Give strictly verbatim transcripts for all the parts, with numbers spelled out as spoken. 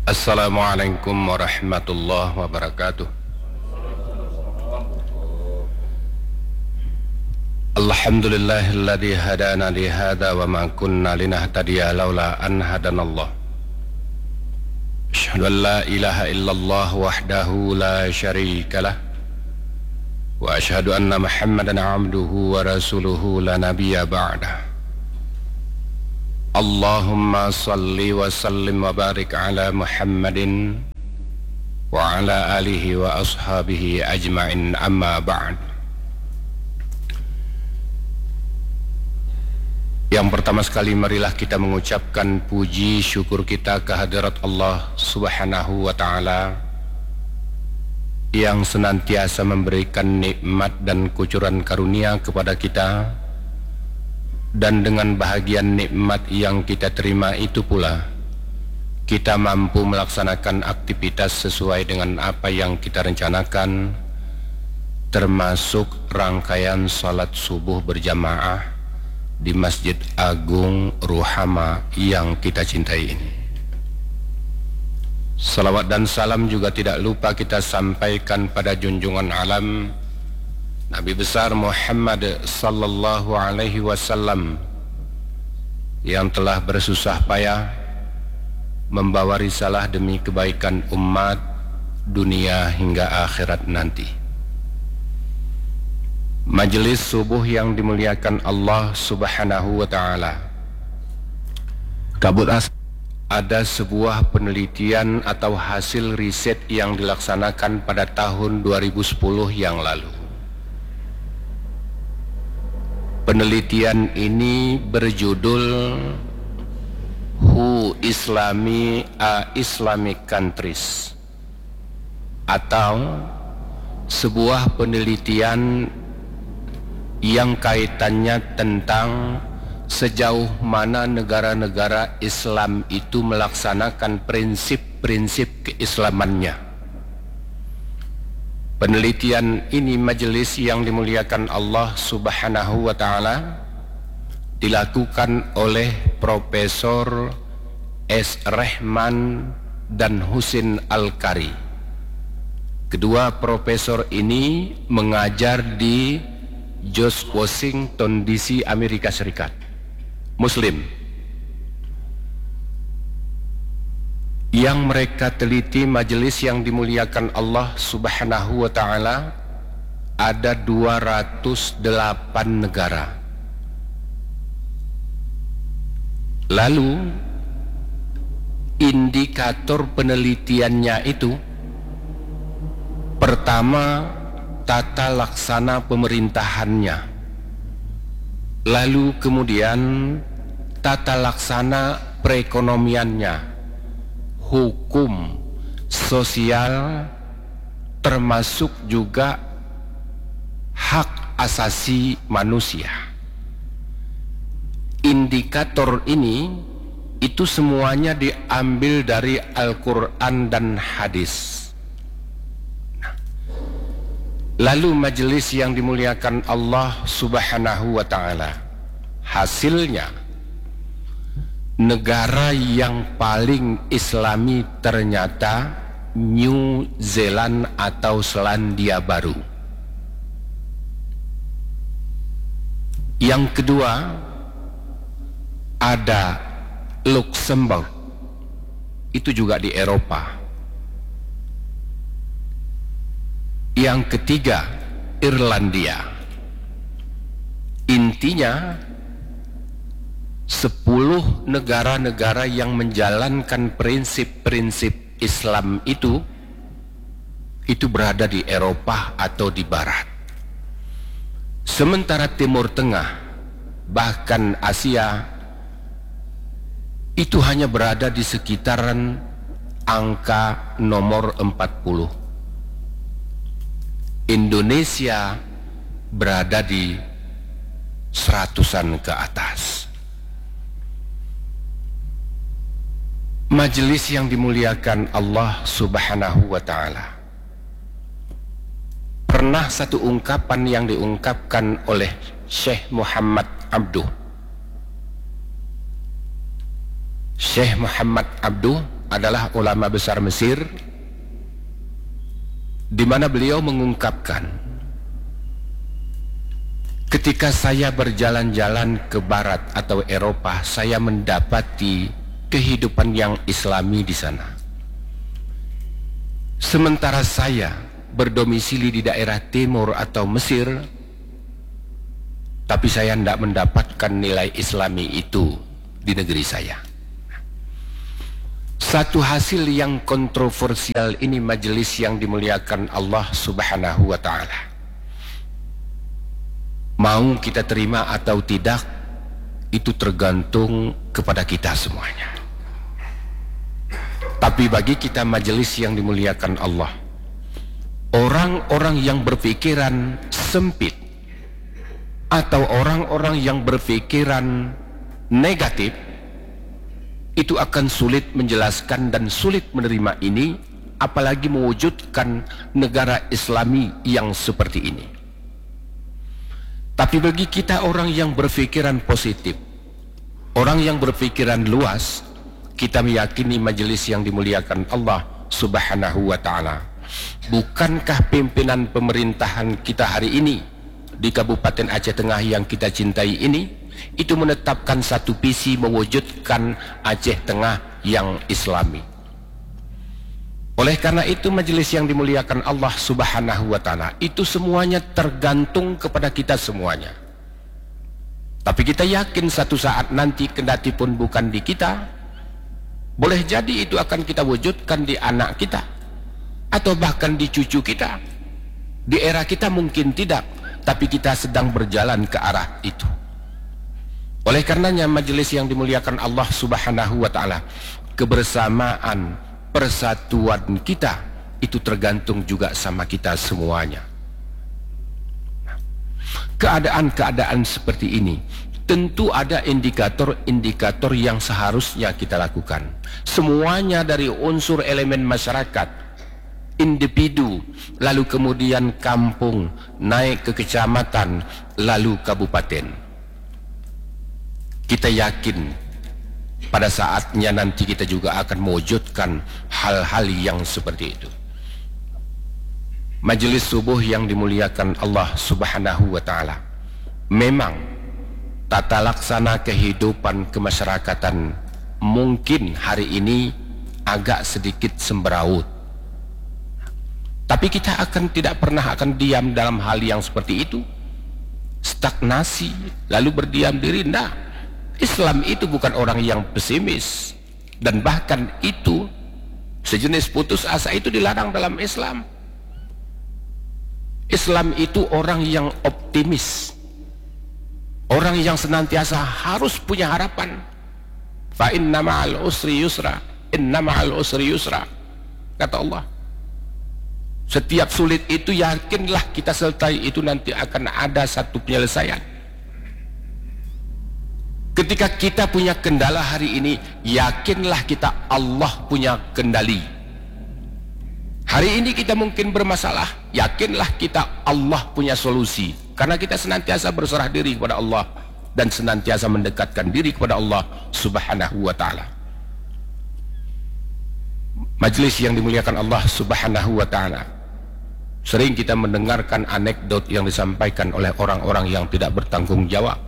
Assalamualaikum warahmatullahi wabarakatuh. Alhamdulillahilladzi hadana li hadza wa ma kunna linahtadiya laula an hadanallah. Asyhadu an la ilaha illallah wahdahu la syarikalah wa asyhadu anna Muhammadan abduhu wa rasuluhu la nabiyya ba'dah. Allahumma salli wa sallim wa barik ala Muhammadin wa ala alihi wa ashabihi ajma'in, amma ba'd. Yang pertama sekali marilah kita mengucapkan puji syukur kita kehadirat Allah Subhanahu wa ta'ala yang senantiasa memberikan nikmat dan kucuran karunia kepada kita, dan dengan bahagian nikmat yang kita terima itu pula kita mampu melaksanakan aktivitas sesuai dengan apa yang kita rencanakan, termasuk rangkaian salat subuh berjamaah di Masjid Agung Ruhama yang kita cintai ini. Salawat dan salam juga tidak lupa kita sampaikan pada junjungan alam Nabi besar Muhammad sallallahu alaihi wasallam yang telah bersusah payah membawa risalah demi kebaikan umat dunia hingga akhirat nanti. Majelis subuh yang dimuliakan Allah Subhanahu wa ta'ala, kabut as ada sebuah penelitian atau hasil riset yang dilaksanakan pada tahun dua ribu sepuluh yang lalu. Penelitian ini berjudul Who Islami a Islamic Countries, atau sebuah penelitian yang kaitannya tentang sejauh mana negara-negara Islam itu melaksanakan prinsip-prinsip keislamannya. Penelitian ini, majelis yang dimuliakan Allah Subhanahu wa ta'ala, dilakukan oleh Profesor S. Rehman dan Husin Al-Qari. Kedua profesor ini mengajar di George Washington D C, Amerika Serikat, Muslim. Yang mereka teliti, majelis yang dimuliakan Allah Subhanahu wa ta'ala, ada dua ratus delapan negara. Lalu indikator penelitiannya itu, pertama, tata laksana pemerintahannya, lalu kemudian tata laksana perekonomiannya, hukum, sosial, termasuk juga hak asasi manusia. Indikator ini itu semuanya diambil dari Al-Quran dan hadis. Lalu majelis yang dimuliakan Allah Subhanahu wa ta'ala, hasilnya negara yang paling islami ternyata New Zealand atau Selandia Baru. Yang kedua ada Luxembourg, itu juga di Eropa. Yang ketiga Irlandia. Intinya sepuluh negara-negara yang menjalankan prinsip-prinsip Islam itu itu berada di Eropa atau di Barat. Sementara Timur Tengah bahkan Asia itu hanya berada di sekitaran angka nomor empat puluh. Indonesia berada di seratusan ke atas. Majelis yang dimuliakan Allah Subhanahu wa ta'ala, pernah satu ungkapan yang diungkapkan oleh Syekh Muhammad Abduh. Syekh Muhammad Abduh adalah ulama besar Mesir, di mana beliau mengungkapkan, ketika saya berjalan-jalan ke barat atau Eropa, saya mendapati kehidupan yang islami di sana. Sementara saya berdomisili di daerah timur atau Mesir, tapi saya tidak mendapatkan nilai islami itu di negeri saya. Satu hasil yang kontroversial ini majelis yang dimuliakan Allah Subhanahu wa ta'ala. Mau kita terima atau tidak, itu tergantung kepada kita semuanya. Tapi bagi kita majelis yang dimuliakan Allah, orang-orang yang berpikiran sempit atau orang-orang yang berpikiran negatif, itu akan sulit menjelaskan dan sulit menerima ini, apalagi mewujudkan negara Islami yang seperti ini. Tapi bagi kita orang yang berpikiran positif, orang yang berpikiran luas, kita meyakini majelis yang dimuliakan Allah Subhanahu wa ta'ala. Bukankah pimpinan pemerintahan kita hari ini di Kabupaten Aceh Tengah yang kita cintai ini, itu menetapkan satu visi mewujudkan Aceh Tengah yang islami. Oleh karena itu majelis yang dimuliakan Allah Subhanahu wa ta'ala, itu semuanya tergantung kepada kita semuanya. Tapi kita yakin satu saat nanti, kendati pun bukan di kita, boleh jadi itu akan kita wujudkan di anak kita, atau bahkan di cucu kita. Di era kita mungkin tidak, tapi kita sedang berjalan ke arah itu. Oleh karenanya majelis yang dimuliakan Allah Subhanahu wa ta'ala, kebersamaan, persatuan kita itu tergantung juga sama kita semuanya. Keadaan-keadaan seperti ini tentu ada indikator-indikator yang seharusnya kita lakukan. Semuanya dari unsur elemen masyarakat, individu, lalu kemudian kampung, naik ke kecamatan, lalu kabupaten. Kita yakin pada saatnya nanti kita juga akan mewujudkan hal-hal yang seperti itu. Majelis subuh yang dimuliakan Allah Subhanahu wa ta'ala, memang tata laksana kehidupan kemasyarakatan mungkin hari ini agak sedikit semberaut, tapi kita akan tidak pernah akan diam dalam hal yang seperti itu, stagnasi lalu berdiam diri. Nah, Islam itu bukan orang yang pesimis, dan bahkan itu sejenis putus asa itu dilarang dalam Islam. Islam itu orang yang optimis, orang yang senantiasa harus punya harapan. Fa inna ma'al usri yusra, inna ma'al usri yusra, kata Allah. Setiap sulit itu yakinlah kita sertai itu nanti akan ada satu penyelesaian. Ketika kita punya kendala hari ini, yakinlah kita Allah punya kendali. Hari ini kita mungkin bermasalah, yakinlah kita Allah punya solusi, karena kita senantiasa berserah diri kepada Allah dan senantiasa mendekatkan diri kepada Allah Subhanahu wa ta'ala. Majelis yang dimuliakan Allah Subhanahu wa ta'ala, sering kita mendengarkan anekdot yang disampaikan oleh orang-orang yang tidak bertanggung jawab,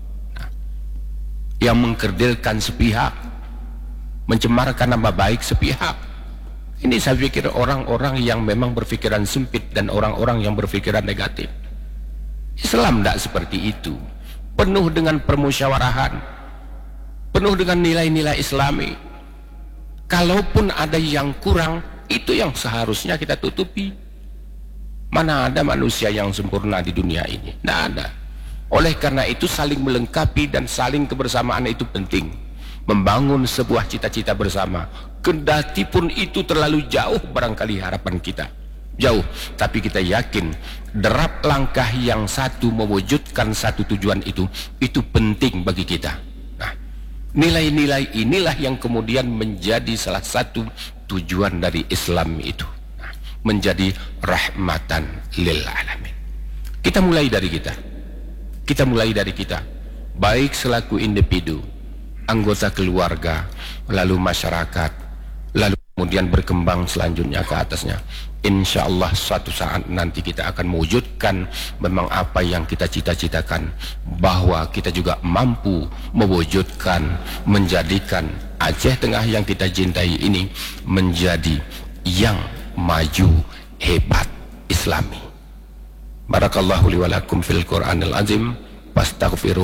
yang mengkerdilkan sepihak, mencemarkan nama baik sepihak. Ini saya pikir orang-orang yang memang berpikiran sempit dan orang-orang yang berpikiran negatif. Islam tidak seperti itu, penuh dengan permusyawarahan, penuh dengan nilai-nilai islami. Kalaupun ada yang kurang, itu yang seharusnya kita tutupi. Mana ada manusia yang sempurna di dunia ini? Tidak ada. Oleh karena itu saling melengkapi dan saling kebersamaan itu penting, membangun sebuah cita-cita bersama. Kendati pun itu terlalu jauh barangkali harapan kita jauh, tapi kita yakin derap langkah yang satu mewujudkan satu tujuan itu itu penting bagi kita. Nah, nilai-nilai inilah yang kemudian menjadi salah satu tujuan dari Islam itu, nah, menjadi rahmatan lil alamin. Kita mulai dari kita kita mulai dari kita baik selaku individu, anggota keluarga, lalu masyarakat, lalu kemudian berkembang selanjutnya ke atasnya. Insya Allah suatu saat nanti kita akan mewujudkan memang apa yang kita cita-citakan, bahwa kita juga mampu mewujudkan, menjadikan Aceh Tengah yang kita cintai ini menjadi yang maju, hebat, islami. Barakallahu li wa lakum fil Qur'anil azim, fastaghfiruh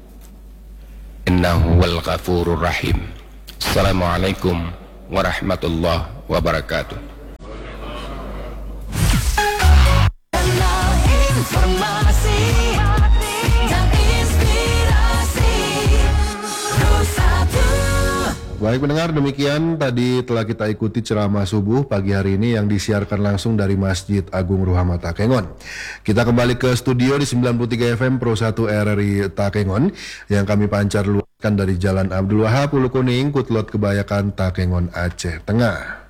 innahu wal ghafurur rahim. Assalamualaikum warahmatullahi wabarakatuh. Informasi dan inspirasi Bersatu. Baik pendengar, demikian tadi telah kita ikuti ceramah subuh pagi hari ini yang disiarkan langsung dari Masjid Agung Ruhama Takengon. Kita kembali ke studio di sembilan puluh tiga F M Pro satu R R I Takengon yang kami pancar luaskan dari Jalan Abdul Wahab, Hulu Kuning, Kutlot Kebayakan, Takengon, Aceh Tengah.